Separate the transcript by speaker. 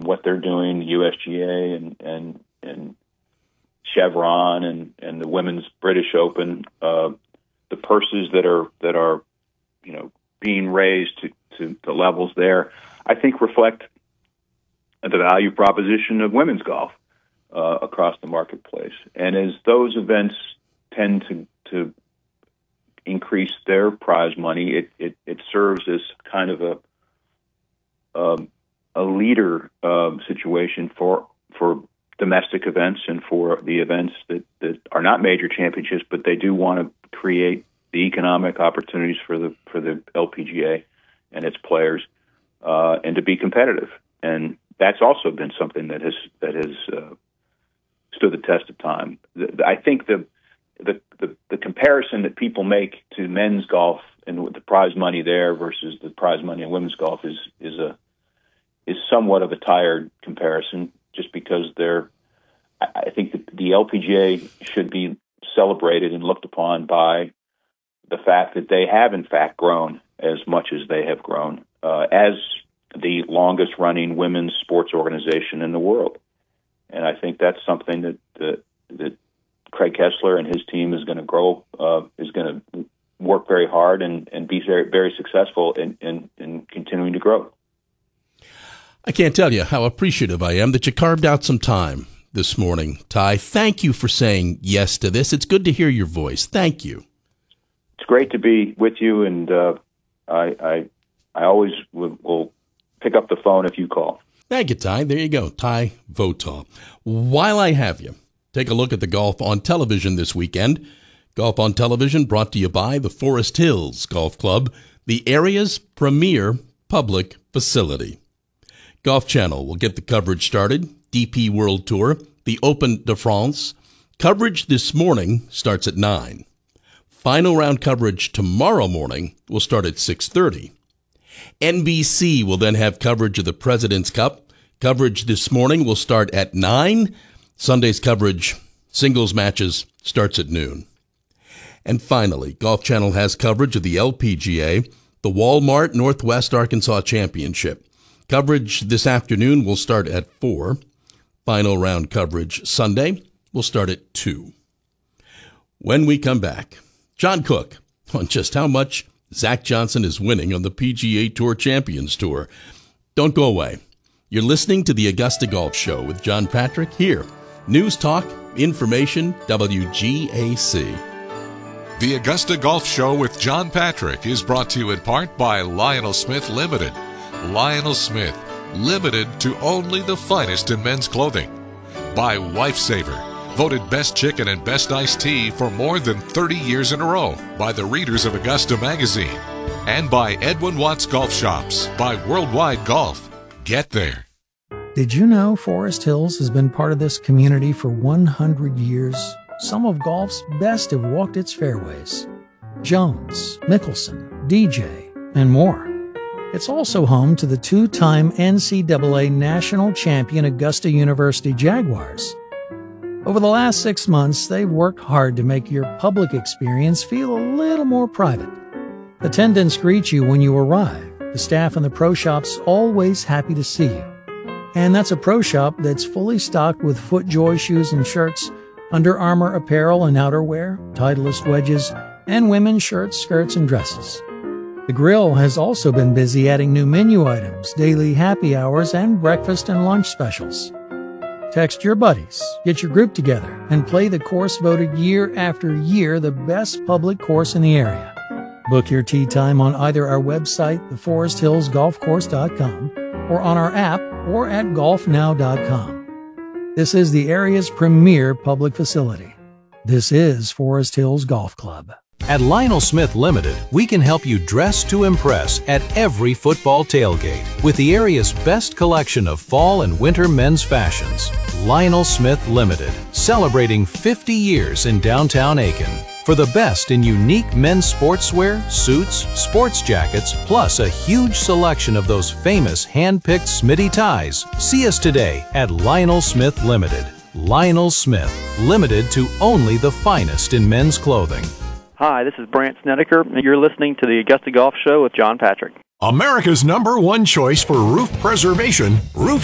Speaker 1: what they're doing, the USGA and Chevron and the Women's British Open, the purses that are being raised to the levels there, I think reflect the value proposition of women's golf across the marketplace. And as those events tend to increase their prize money, it serves as kind of a leader situation for domestic events and for the events that are not major championships, but they do want to create the economic opportunities for the LPGA and its players, and to be competitive. And that's also been something that has stood the test of time. I think the comparison that people make to men's golf and the prize money there versus the prize money in women's golf is somewhat of a tired comparison, just because I think the LPGA should be celebrated and looked upon by the fact that they have in fact grown as much as they have grown, as the longest running women's sports organization in the world. And I think that's something that Craig Kessler and his team is going to grow, is going to work very hard and be very, very successful in continuing to grow.
Speaker 2: I can't tell you how appreciative I am that you carved out some time this morning, Ty. Thank you for saying yes to this. It's good to hear your voice. Thank you.
Speaker 1: It's great to be with you, and I always will pick up the phone if you call.
Speaker 2: Thank you, Ty. There you go, Ty Votaw. While I have you, take a look at the Golf on Television this weekend. Golf on Television brought to you by the Forest Hills Golf Club, the area's premier public facility. Golf Channel will get the coverage started. DP World Tour, the Open de France. Coverage this morning starts at 9. Final round coverage tomorrow morning will start at 6:30. NBC will then have coverage of the President's Cup. Coverage this morning will start at 9. Sunday's coverage, singles matches, starts at noon. And finally, Golf Channel has coverage of the LPGA, the Walmart Northwest Arkansas Championship. Coverage this afternoon will start at 4. Final round coverage Sunday will start at 2. When we come back, John Cook on just how much Zach Johnson is winning on the PGA Tour Champions Tour. Don't go away. You're listening to the Augusta Golf Show with John Patrick here. News Talk, Information, WGAC.
Speaker 3: The Augusta Golf Show with John Patrick is brought to you in part by Lionel Smith Limited. Lionel Smith, limited to only the finest in men's clothing. By Lifesaver, voted best chicken and best iced tea for more than 30 years in a row by the readers of Augusta Magazine. And by Edwin Watts Golf Shops, by Worldwide Golf. Get there.
Speaker 4: Did you know Forest Hills has been part of this community for 100 years? Some of golf's best have walked its fairways. Jones, Mickelson, DJ, and more. It's also home to the two-time NCAA national champion Augusta University Jaguars. Over the last 6 months, they've worked hard to make your public experience feel a little more private. Attendants greet you when you arrive. The staff in the pro shop's always happy to see you. And that's a pro shop that's fully stocked with FootJoy shoes and shirts, Under Armour apparel and outerwear, Titleist wedges, and women's shirts, skirts, and dresses. The grill has also been busy adding new menu items, daily happy hours, and breakfast and lunch specials. Text your buddies, get your group together, and play the course voted year after year the best public course in the area. Book your tee time on either our website, theforesthillsgolfcourse.com, or on our app, or at golfnow.com. This is the area's premier public facility. This is Forest Hills Golf Club.
Speaker 5: At Lionel Smith Limited, we can help you dress to impress at every football tailgate with the area's best collection of fall and winter men's fashions. Lionel Smith Limited, celebrating 50 years in downtown Aiken. For the best in unique men's sportswear, suits, sports jackets, plus a huge selection of those famous hand-picked Smitty ties. See us today at Lionel Smith Limited. Lionel Smith, limited to only the finest in men's clothing.
Speaker 6: Hi, this is Brant Snedeker, and you're listening to the Augusta Golf Show with John Patrick.
Speaker 7: America's #1 choice for roof preservation, Roof